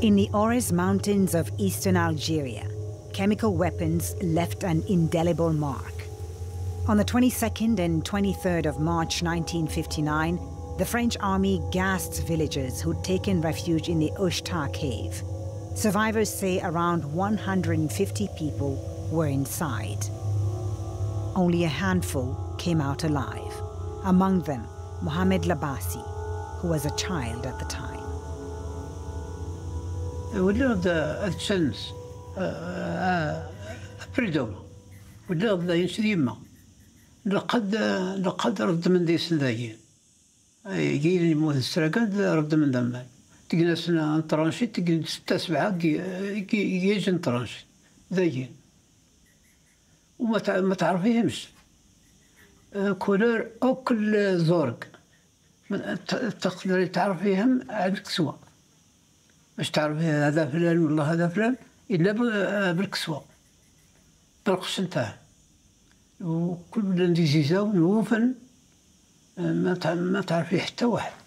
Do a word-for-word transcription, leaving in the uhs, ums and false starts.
In the Ores Mountains of eastern Algeria, chemical weapons left an indelible mark. On the twenty-second and twenty-third of March nineteen fifty-nine, the French army gassed villagers who'd taken refuge in the Ouchta cave. Survivors say around one hundred fifty people were inside. Only a handful came out alive, among them Mohamed Labasi, who was a child at the time. ولد الشمس فريدوم ولد يسريما لقد لقد رد من دي سلاجين جيل يموت السرقات رد من دمان تجلس نترانشي تجلس ستة سبعة يجي نترانشي ذاين وما ما تعرفيهمش كولور أو كل زورق تقدري تعرفيهم عندك سوا باش تعرفي هذا فلان والله هذا فلان إلا بالكسوة بالقش نتاعه وكل بلاد يزيزاو نوفن ما تعرفي حتى واحد.